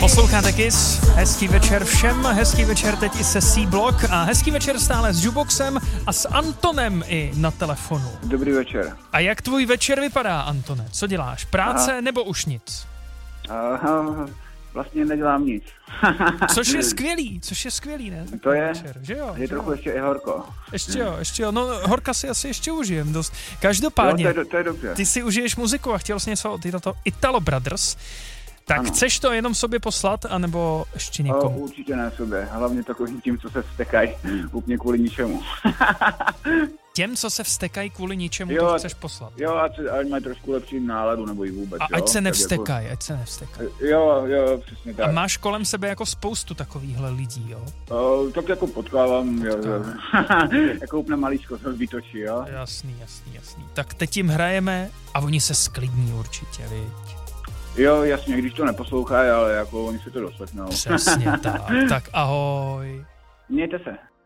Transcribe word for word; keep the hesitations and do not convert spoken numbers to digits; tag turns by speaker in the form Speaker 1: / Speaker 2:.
Speaker 1: Posloucháte Kiss, hezký večer všem, hezký večer teď i se C-Block a hezký večer stále s Juboxem a s Antonem i na telefonu.
Speaker 2: Dobrý večer.
Speaker 1: A jak tvůj večer vypadá, Antone? Co děláš? Práce Aha. nebo už nic?
Speaker 2: Aha, vlastně nedělám nic.
Speaker 1: Což je skvělý, což je skvělý, ne?
Speaker 2: To je,
Speaker 1: večer, že jo,
Speaker 2: je
Speaker 1: že
Speaker 2: trochu
Speaker 1: jo.
Speaker 2: ještě i horko.
Speaker 1: Ještě jo, ještě jo, no horka si asi ještě užijem dost. Každopádně,
Speaker 2: jo, to, je, to je dobře.
Speaker 1: Ty si užiješ muziku a chtěl jsi něco od této Italo Brothers. Tak ano. Chceš to jenom sobě poslat, anebo ještě někomu?
Speaker 2: O, určitě ne sobě, hlavně takovým tím, co se vztekají, úplně kvůli ničemu.
Speaker 1: Těm, co se vztekají kvůli ničemu,
Speaker 2: jo,
Speaker 1: to chceš poslat?
Speaker 2: Jo, ať, ať mají trošku lepší náladu, nebo i vůbec.
Speaker 1: A
Speaker 2: jo?
Speaker 1: ať se nevztekají,
Speaker 2: jako...
Speaker 1: ať se nevztekají.
Speaker 2: Jo, jo, přesně tak.
Speaker 1: A máš kolem sebe jako spoustu takovýchhle lidí, jo?
Speaker 2: O, tak jako potkávám, jo, jo. Jako úplně malíčko se vytočí, jo?
Speaker 1: Jasný, jasný, jasný. Tak teď jim hrajeme a oni se sklidní určitě, viď?
Speaker 2: Jo, jasně, když to neposlouchají, ale jako oni si to doslechnou.
Speaker 1: Přesně tak, tak ahoj.
Speaker 2: Mějte se.